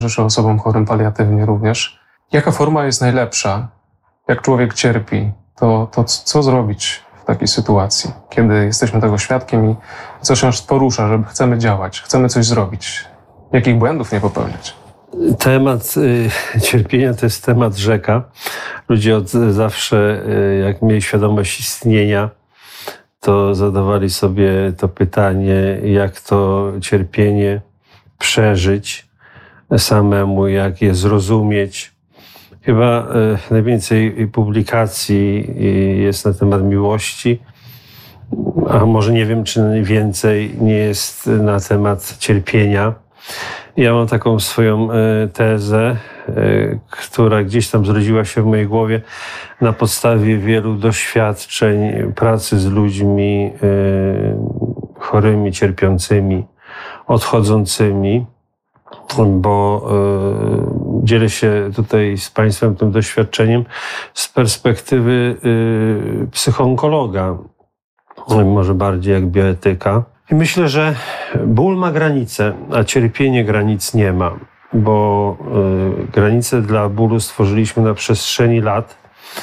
towarzyszy osobom chorym paliatywnie również. Jaka forma jest najlepsza? Jak człowiek cierpi, to co zrobić w takiej sytuacji, kiedy jesteśmy tego świadkiem i coś nas porusza, że chcemy działać, chcemy coś zrobić? Jakich błędów nie popełniać? Temat cierpienia to jest temat rzeka. Ludzie od zawsze, jak mieli świadomość istnienia, to zadawali sobie to pytanie, jak to cierpienie przeżyć samemu, jak je zrozumieć. Chyba najwięcej publikacji jest na temat miłości, a może nie wiem, czy więcej nie jest na temat cierpienia. Ja mam taką swoją tezę, która gdzieś tam zrodziła się w mojej głowie na podstawie wielu doświadczeń pracy z ludźmi chorymi, cierpiącymi, odchodzącymi, bo dzielę się tutaj z Państwem tym doświadczeniem z perspektywy psychoonkologa, może bardziej jak bioetyka. I myślę, że ból ma granice, a cierpienie granic nie ma, bo granice dla bólu stworzyliśmy na przestrzeni lat,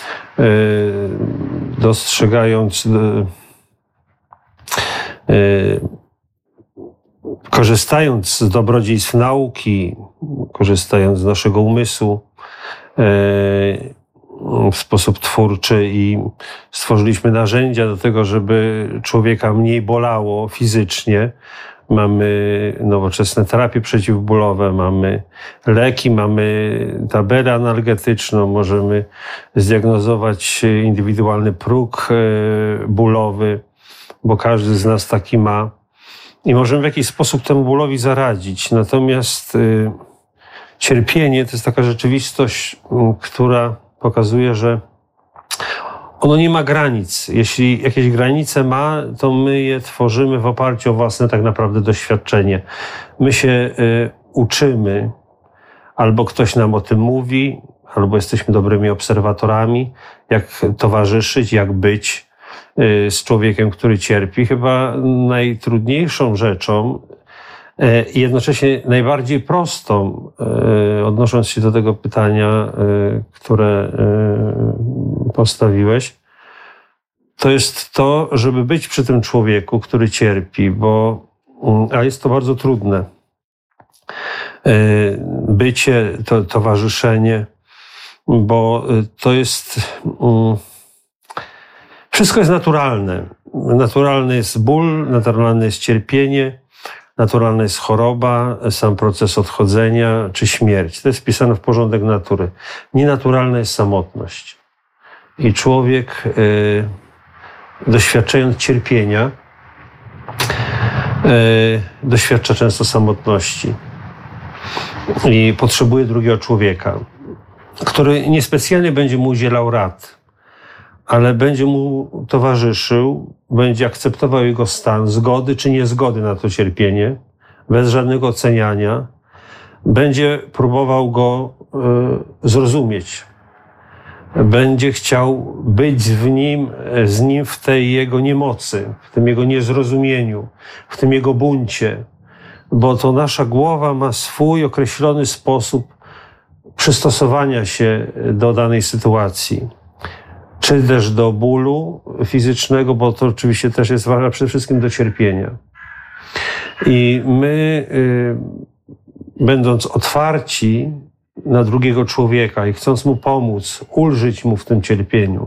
dostrzegając, korzystając z dobrodziejstw nauki, korzystając z naszego umysłu w sposób twórczy i stworzyliśmy narzędzia do tego, żeby człowieka mniej bolało fizycznie. Mamy nowoczesne terapie przeciwbólowe, mamy leki, mamy tabelę analgetyczną, możemy zdiagnozować indywidualny próg bólowy, bo każdy z nas taki ma i możemy w jakiś sposób temu bólowi zaradzić. Natomiast cierpienie to jest taka rzeczywistość, która pokazuje, że ono nie ma granic. Jeśli jakieś granice ma, to my je tworzymy w oparciu o własne tak naprawdę doświadczenie. My się uczymy, albo ktoś nam o tym mówi, albo jesteśmy dobrymi obserwatorami, jak towarzyszyć, jak być z człowiekiem, który cierpi. Chyba najtrudniejszą rzeczą i jednocześnie najbardziej prostą, odnosząc się do tego pytania, które postawiłeś, to jest to, żeby być przy tym człowieku, który cierpi, a jest to bardzo trudne. Bycie, to towarzyszenie, bo to jest... Wszystko jest naturalne. Naturalny jest ból, naturalne jest cierpienie, naturalna jest choroba, sam proces odchodzenia czy śmierć. To jest wpisane w porządek natury. Nienaturalna jest samotność. I człowiek, doświadczając cierpienia, doświadcza często samotności. I potrzebuje drugiego człowieka, który niespecjalnie będzie mu udzielał rad, ale będzie mu towarzyszył, będzie akceptował jego stan zgody czy niezgody na to cierpienie, bez żadnego oceniania, będzie próbował go zrozumieć, będzie chciał być z nim w tej jego niemocy, w tym jego niezrozumieniu, w tym jego buncie, bo to nasza głowa ma swój określony sposób przystosowania się do danej sytuacji. Czy też do bólu fizycznego, bo to oczywiście też jest ważne, przede wszystkim do cierpienia. I my, będąc otwarci na drugiego człowieka i chcąc mu pomóc, ulżyć mu w tym cierpieniu,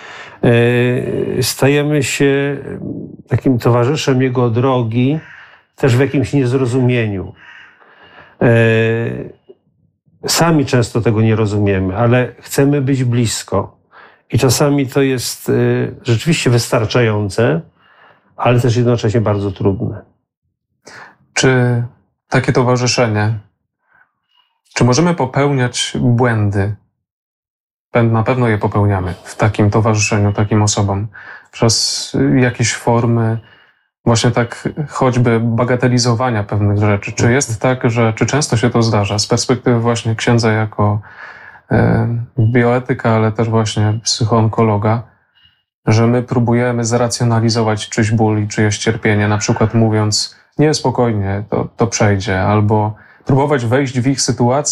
stajemy się takim towarzyszem jego drogi, też w jakimś niezrozumieniu. Sami często tego nie rozumiemy, ale chcemy być blisko. I czasami to jest rzeczywiście wystarczające, ale też jednocześnie bardzo trudne. Czy takie towarzyszenie, czy możemy popełniać błędy? Na pewno je popełniamy w takim towarzyszeniu, takim osobom. Przez jakieś formy właśnie tak choćby bagatelizowania pewnych rzeczy. Czy jest tak, czy często się to zdarza z perspektywy właśnie księdza jako bioetyka, ale też właśnie psychoonkologa, że my próbujemy zracjonalizować czyjś ból i czyjeś cierpienie, na przykład mówiąc, nie, spokojnie, to przejdzie, albo próbować wejść w ich sytuację